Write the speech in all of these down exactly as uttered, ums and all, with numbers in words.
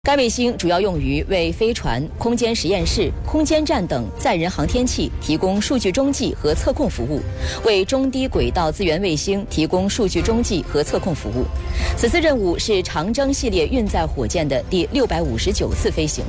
该卫星主要用于为飞船、空间实验室、空间站等载人航天器提供数据中继和测控服务，为中低轨道资源卫星提供数据中继和测控服务。此次任务是长征系列运载火箭的第六百五十九次飞行。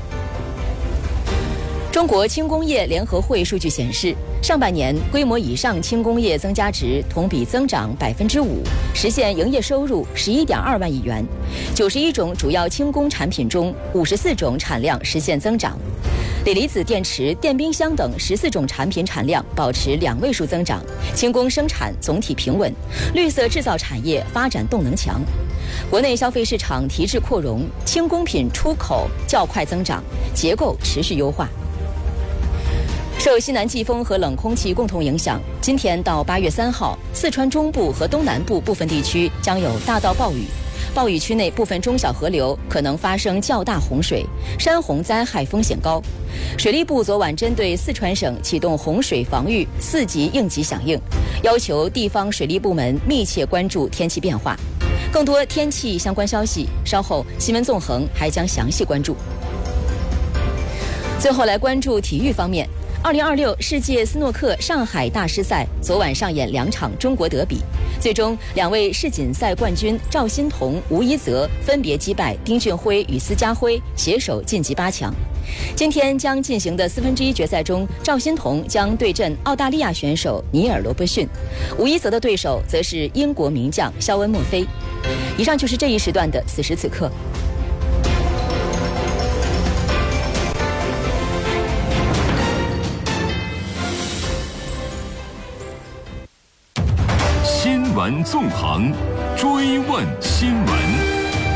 中国轻工业联合会数据显示，上半年规模以上轻工业增加值同比增长百分之五，实现营业收入十一点二万亿元。九十一种主要轻工产品中，五十四种产量实现增长。锂离子电池、电冰箱等十四种产品产量保持两位数增长，轻工生产总体平稳，绿色制造产业发展动能强。国内消费市场提质扩容，轻工品出口较快增长，结构持续优化。受西南季风和冷空气共同影响，今天到八月三号，四川中部和东南部部分地区将有大到暴雨。暴雨区内部分中小河流可能发生较大洪水，山洪灾害风险高。水利部昨晚针对四川省启动洪水防御四级应急响应，要求地方水利部门密切关注天气变化。更多天气相关消息，稍后新闻纵横还将详细关注。最后来关注体育方面。二零二六世界斯诺克上海大师赛昨晚上演两场中国德比，最终两位世锦赛冠军赵心童、吴一泽分别击败丁俊晖与司家辉，携手晋级八强。今天将进行的四分之一决赛中，赵心童将对阵澳大利亚选手尼尔·罗伯逊，吴一泽的对手则是英国名将肖恩·墨菲。以上就是这一时段的此时此刻。 新闻纵横，追问新闻。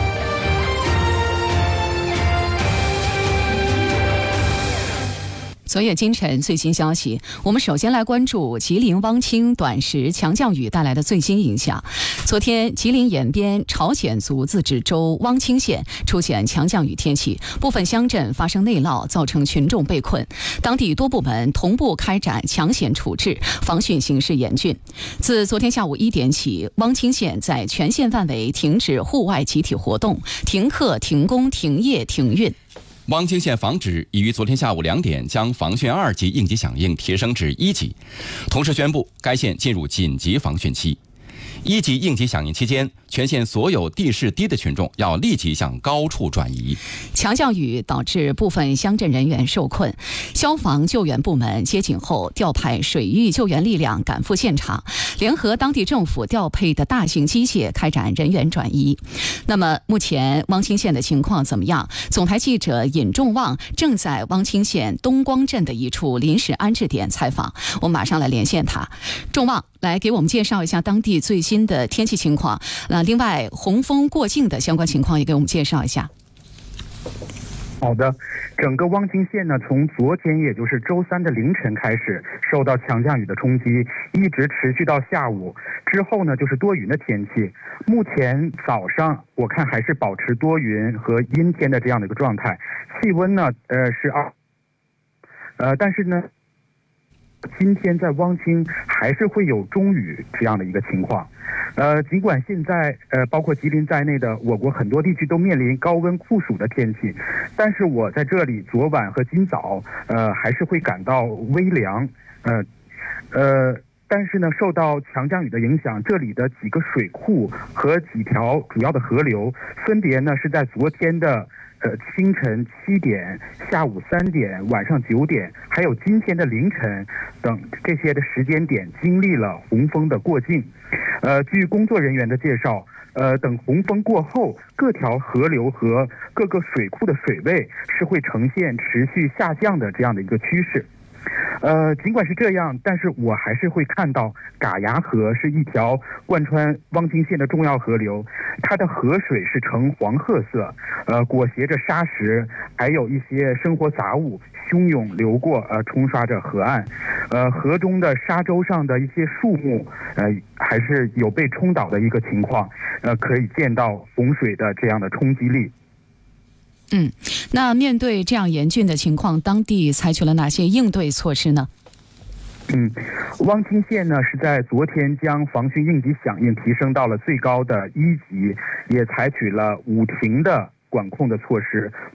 昨夜今晨最新消息，我们首先来关注吉林汪清短时强降雨带来的最新影响。昨天，吉林延边朝鲜族自治州汪清县出现强降雨天气，部分乡镇发生内涝，造成群众被困。当地多部门同步开展抢险处置，防汛形势严峻。自昨天下午一点起，汪清县在全县范围停止户外集体活动，停课、停工、停业、停运。 汪清县防指已于昨天下午两点将防汛二级应急响应提升至一级，同时宣布该县进入紧急防汛期。一级应急响应期间，全县所有地势低的群众要立即向高处转移。 强降雨导致部分乡镇人员受困，消防救援部门接警后调派水域救援力量赶赴现场，联合当地政府调配的大型机械开展人员转移。那么目前汪清县的情况怎么样？总台记者尹仲旺正在汪清县东光镇的一处临时安置点采访，我们马上来连线他。仲旺，来给我们介绍一下当地最新的天气情况。那另外，洪峰过境的相关情况也给我们介绍一下。 好的，整个汪清县呢，从昨天也就是周三的凌晨开始受到强降雨的冲击，一直持续到下午之后呢，就是多云的天气。目前早上我看还是保持多云和阴天的这样的一个状态，气温呢，呃是二，呃，但是呢。今天在汪清还是会有中雨这样的一个情况，呃，尽管现在呃包括吉林在内的我国很多地区都面临高温酷暑的天气，但是我在这里昨晚和今早呃还是会感到微凉，呃呃，但是呢，受到强降雨的影响，这里的几个水库和几条主要的河流，分别呢是在昨天的。呃，清晨七点、下午三点、晚上九点，还有今天的凌晨等这些的时间点，经历了洪峰的过境。呃，据工作人员的介绍，呃，等洪峰过后，各条河流和各个水库的水位是会呈现持续下降的这样的一个趋势。呃，尽管是这样，但是我还是会看到嘎牙河是一条贯穿汪清县的重要河流，它的河水是呈黄褐色，呃，裹挟着沙石，还有一些生活杂物汹涌流过，呃，冲刷着河岸，呃，河中的沙洲上的一些树木，呃，还是有被冲倒的一个情况，呃，可以见到洪水的这样的冲击力。 嗯，那面对这样严峻的情况，当地采取了哪些应对措施呢？ 嗯，汪清县呢是在昨天将防汛应急响应提升到了最高的一级，也采取了五停的管控的措施。